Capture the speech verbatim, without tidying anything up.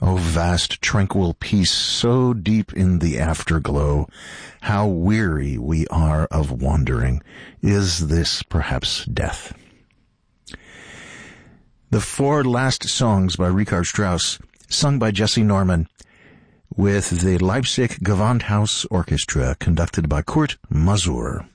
O vast, tranquil peace, so deep in the afterglow, how weary we are of wandering. Is this perhaps death? The four last songs by Richard Strauss, sung by Jesse Norman, with the Leipzig Gewandhaus Orchestra, conducted by Kurt Masur.